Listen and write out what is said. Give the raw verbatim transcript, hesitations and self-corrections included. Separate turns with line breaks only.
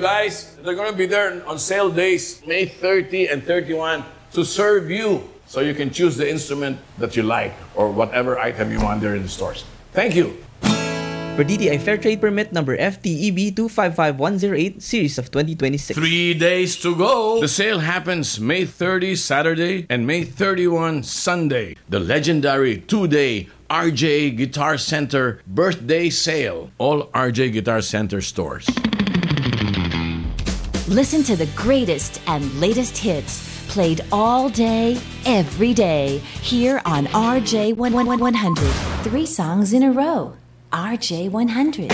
guys. They're going to be there on sale days, May thirtieth and thirty-first, to serve you. So you can choose the instrument that you like or whatever item you want there in the stores. Thank you.
For D T I Fair Trade Permit number F T E B two five five one zero eight, series of twenty twenty-six.
Three days to go. The sale happens May thirtieth, Saturday, and May thirty-first, Sunday. The legendary two-day R J Guitar Center birthday sale. All R J Guitar Center stores.
Listen to the greatest and latest hits played all day, every day, here on R J one hundred. Three songs in a row. R J one hundred.